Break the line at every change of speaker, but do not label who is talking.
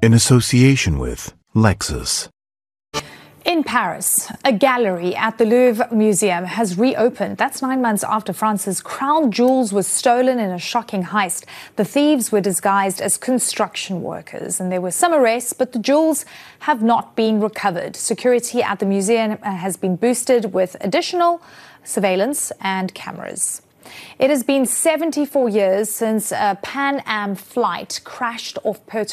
in association with Lexus.
In Paris, a gallery at the Louvre Museum has reopened. That's 9 months after France's crown jewels were stolen in a shocking heist. The thieves were disguised as construction workers, and there were some arrests, but the jewels have not been recovered. Security at the museum has been boosted with additional surveillance and cameras. It has been 74 years since a Pan Am flight crashed off Puerto